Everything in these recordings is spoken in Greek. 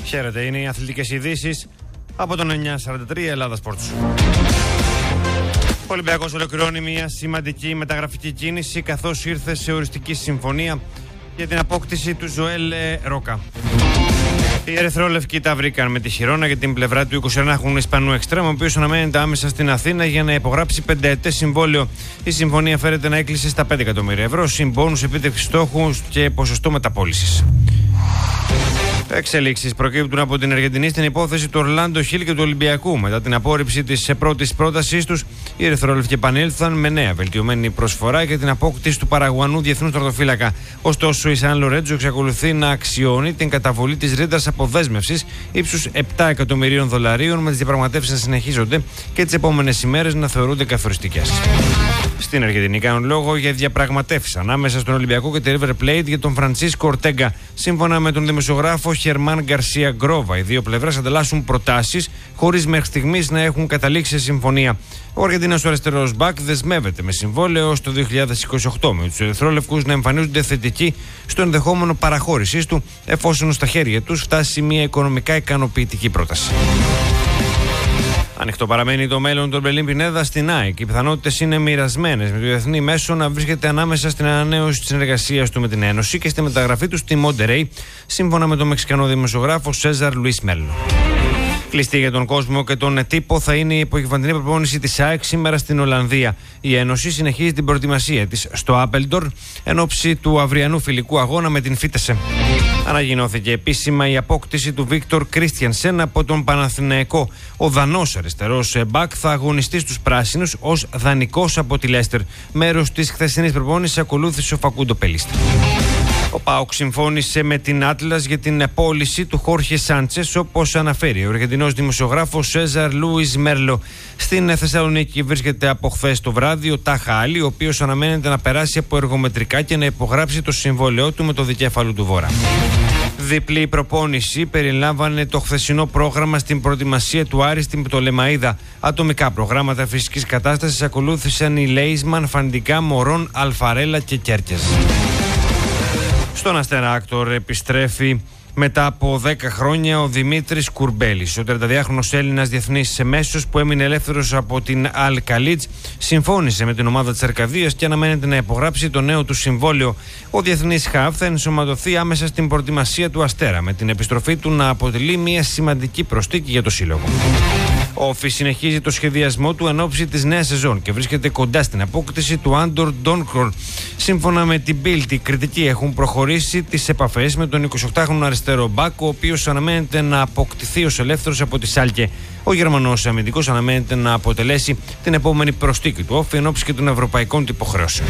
Χαίρετε, είναι οι αθλητικές ειδήσεις από τον 943 Ελλάδα Sports. Ο Ολυμπιακός ολοκληρώνει μια σημαντική μεταγραφική κίνηση, καθώς ήρθε σε οριστική συμφωνία για την απόκτηση του Ζωέλ Ρόκα. Οι ερυθρόλευκοι τα βρήκαν με τη χειρόνα για την πλευρά του 21χρονου Ισπανού εξτρέμου, ο οποίος αναμένεται άμεσα στην Αθήνα για να υπογράψει 5ετές συμβόλαιο. Η συμφωνία φέρεται να έκλεισε στα 5 εκατομμύρια ευρώ, συν μπόνους επίτευξης στόχου και ποσοστό μεταπώλησης. Εξελίξεις προκύπτουν από την Αργεντινή στην υπόθεση του Ορλάντο Χιλ και του Ολυμπιακού. Μετά την απόρριψη της πρώτης πρότασής τους, οι ερυθρόλευκοι επανήλθαν με νέα βελτιωμένη προσφορά για την απόκτηση του Παραγουανού διεθνούς τερματοφύλακα. Ωστόσο, η Σαν Λορέντζο εξακολουθεί να αξιώνει την καταβολή της ρήτρας αποδέσμευσης ύψους $7 εκατομμυρίων, με τις διαπραγματεύσεις να συνεχίζονται και τις επόμενες ημέρες να θεωρούνται καθοριστικές. Στην Αργεντινή κάνουν λόγο για διαπραγματεύσεις ανάμεσα στον Ολυμπιακό και τη River Plate για τον Φραντσίσκο Ορτέγκα. Σύμφωνα με τον δημοσιογράφο Χερμάν Γκαρσία Γκρόβα, οι δύο πλευρές ανταλλάσσουν προτάσεις χωρίς μέχρι στιγμής να έχουν καταλήξει σε συμφωνία. Ο Αργεντινός αριστερός μπακ δεσμεύεται με συμβόλαιο έως το 2028, με τους ερυθρόλευκους να εμφανίζονται θετικοί στο ενδεχόμενο παραχώρησής του, εφόσον στα χέρια τους φτάσει μια οικονομικά ικανοποιητική πρόταση. Ανοιχτό παραμένει το μέλλον των Μπελίν Πινέδα στην ΑΕΚ. Οι πιθανότητες είναι μοιρασμένες, με το διεθνή μέσο να βρίσκεται ανάμεσα στην ανανέωση της συνεργασίας του με την Ένωση και στη μεταγραφή του στη Μοντερέι, σύμφωνα με τον Μεξικανό δημοσιογράφο Σέζαρ Λουίς Μέλο. Κλειστή για τον κόσμο και τον τύπο θα είναι η υποκυβαντινή προπόνηση της ΑΕΚ σήμερα στην Ολλανδία. Η Ένωση συνεχίζει την προετοιμασία της στο Άπελντορν εν ώψη του αυριανού φιλικού αγώνα με την Φίτεσε. Ανακοινώθηκε επίσημα η απόκτηση του Βίκτορ Κρίστιανσεν από τον Παναθηναϊκό. Ο Δανός αριστερός μπακ θα αγωνιστεί στους πράσινους ως δανεικός από τη Λέστερ. Μέρος της χθεσινής προπόνησης ακολούθησε ο Φακούντο Πελίστα. Ο ΠΑΟΚ συμφώνησε με την Άτλας για την πώληση του Χόρχε Σάντσες, όπως αναφέρει ο Αργεντινός δημοσιογράφος Σέζαρ Λούις Μέρλο. Στην Θεσσαλονίκη βρίσκεται από χθες το βράδυ ο Τάχα Άλλη, ο οποίος αναμένεται να περάσει από εργομετρικά και να υπογράψει το συμβόλαιό του με το δικέφαλο του Βορρά. Διπλή προπόνηση περιλάμβανε το χθεσινό πρόγραμμα στην προετοιμασία του Άρη στην Πτολεμαΐδα. Ατομικά προγράμματα φυσικής κατάστασης ακολούθησαν οι Λέισμαν, Φαντικά, Μωρόν, Αλφαρέλα και Κέρκες. Στον Αστέρα Άκτορ επιστρέφει μετά από 10 χρόνια ο Δημήτρης Κουρμπέλης. Ο 32χρονος Έλληνας διεθνής μέσος που έμεινε ελεύθερος από την Αλ Καλίτζ συμφώνησε με την ομάδα της Αρκαδίας και αναμένεται να υπογράψει το νέο του συμβόλαιο. Ο διεθνής χαφ θα ενσωματωθεί άμεσα στην προετοιμασία του Αστέρα, με την επιστροφή του να αποτελεί μια σημαντική προσθήκη για το σύλλογο. Ο Όφη συνεχίζει το σχεδιασμό του εν ώψη της νέας σεζόν και βρίσκεται κοντά στην απόκτηση του Άντορ Ντόνκορ. Σύμφωνα με την Bild, οι κριτικοί έχουν προχωρήσει τις επαφές με τον 28χρονο αριστερό μπακ, ο οποίος αναμένεται να αποκτηθεί ως ελεύθερος από τη Σάλκε. Ο Γερμανός αμυντικός αναμένεται να αποτελέσει την επόμενη προσθήκη του Όφη εν ώψη και των ευρωπαϊκών του υποχρεώσεων.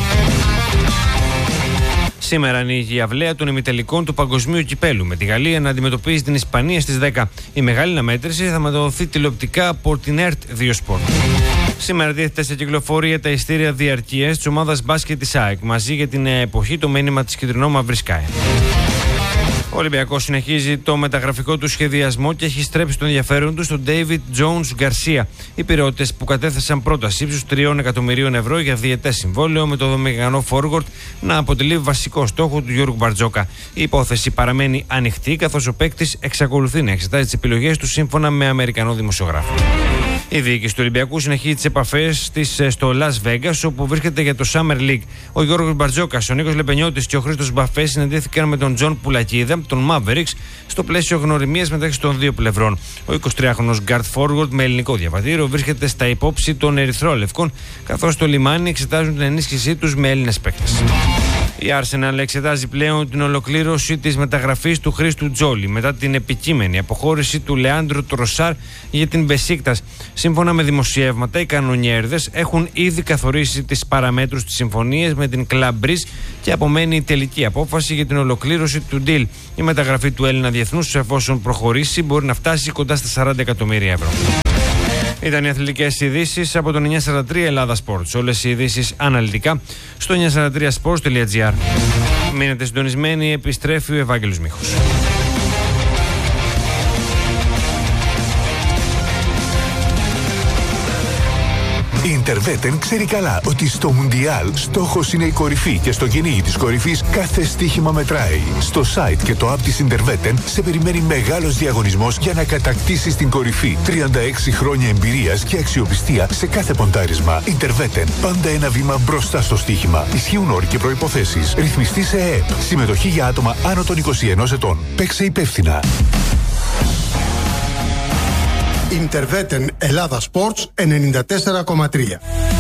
Σήμερα ανοίγει η αυλαία των ημιτελικών του Παγκοσμίου Κυπέλου, με τη Γαλλία να αντιμετωπίζει την Ισπανία στις 10. Η μεγάλη αναμέτρηση θα μεταδοθεί τηλεοπτικά από την ΕΡΤ 2 Sport. Σήμερα τίθεται σε κυκλοφορία τα ειστήρια διαρκείας της ομάδας μπάσκετ της ΑΕΚ, μαζί για την εποχή το μήνυμα της κυτρινόμαυρης ΣΚΑΕ. Ο Ολυμπιακός συνεχίζει το μεταγραφικό του σχεδιασμό και έχει στρέψει τον ενδιαφέρον του στον David Jones Garcia. Οι πυρεώτες που κατέθεσαν πρόταση ύψους 3 εκατομμυρίων ευρώ για διετές συμβόλαιο με το δομικανό Φόργορτ να αποτελεί βασικό στόχο του Γιώργου Μπαρτζόκα. Η υπόθεση παραμένει ανοιχτή, καθώς ο παίκτης εξακολουθεί να εξετάζει τις επιλογές του σύμφωνα με Αμερικανό δημοσιογράφο. Η διοίκηση του Ολυμπιακού συνεχίζει τις επαφές της στο Las Vegas, όπου βρίσκεται για το Summer League. Ο Γιώργος Μπαρτζόκας, ο Νίκος Λεπενιώτης και ο Χρήστος Μπαφέ συναντήθηκαν με τον Τζον Πουλακίδα, τον Mavericks, στο πλαίσιο γνωριμίας μεταξύ των δύο πλευρών. Ο 23χρονος Guard Forward με ελληνικό διαβατήριο βρίσκεται στα υπόψη των Ερυθρόλευκων, καθώς στο λιμάνι εξετάζουν την ενίσχυσή τους με Έλληνες παίκτες. Η Arsenal εξετάζει πλέον την ολοκλήρωση της μεταγραφής του Χρήστου Τζόλι μετά την επικείμενη αποχώρηση του Λεάντρου Τροσάρ για την Μπεσίκτας. Σύμφωνα με δημοσιεύματα, οι κανονιέρδες έχουν ήδη καθορίσει τις παραμέτρους της συμφωνίας με την Club Breeze και απομένει η τελική απόφαση για την ολοκλήρωση του deal. Η μεταγραφή του Έλληνα διεθνούς, εφόσον προχωρήσει, μπορεί να φτάσει κοντά στα 40 εκατομμύρια ευρώ. Ήταν οι αθλητικές ειδήσεις από τον 943 Ελλάδα Sports. Όλες οι ειδήσεις αναλυτικά στο 943sports.gr. Μείνετε συντονισμένοι, επιστρέφει ο Ευάγγελος Μίχος. Η Interveten ξέρει καλά ότι στο Μουντιάλ στόχος είναι η κορυφή και στο κυνήγι της κορυφής κάθε στοίχημα μετράει. Στο site και το app της Interveten σε περιμένει μεγάλος διαγωνισμός για να κατακτήσεις την κορυφή. 36 χρόνια εμπειρίας και αξιοπιστία σε κάθε ποντάρισμα. Interveten. Πάντα ένα βήμα μπροστά στο στοίχημα. Ισχύουν όροι και προϋποθέσεις. Ρυθμιστή σε ΕΕΠ. Συμμετοχή για άτομα άνω των 21 ετών. Παίξε υπεύθυνα. Interveten Ελλάδα Sports 94,3.